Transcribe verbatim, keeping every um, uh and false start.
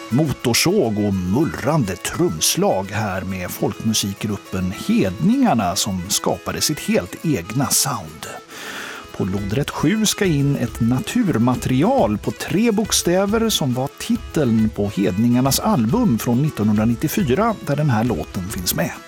motorsåg och mullrande trumslag här med folkmusikgruppen Hedningarna som skapade sitt helt egna sound. På lodrätt sju ska in ett naturmaterial på tre bokstäver som var titeln på Hedningarnas album från nittonhundranittiofyra där den här låten finns med.